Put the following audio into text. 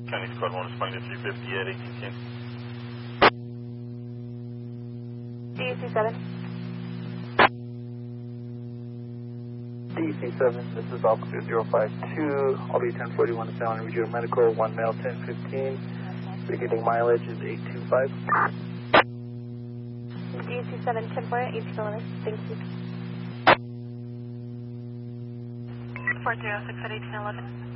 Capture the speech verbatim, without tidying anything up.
County Squad one is flying to three fifty at eighteen ten. D C seven. D C seven, this is Officer zero five two, I'll be ten forty-one to San Juan Regional Medical, one male ten fifteen, beginning mileage is eight two five. D C seven, ten four, eight two one, thank you. four three zero six at eighteen eleven.